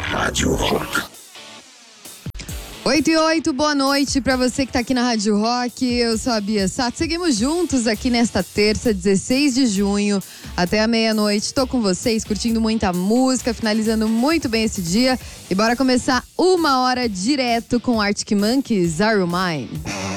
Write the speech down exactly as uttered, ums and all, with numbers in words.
Rádio Rock. oito e oito, boa noite pra você que tá aqui na Rádio Rock. Eu sou a Bia Sato. Seguimos juntos aqui nesta terça, dezesseis de junho, até a meia-noite. Tô com vocês, curtindo muita música, finalizando muito bem esse dia. E bora começar uma hora direto com Arctic Monkeys, Are You Mine?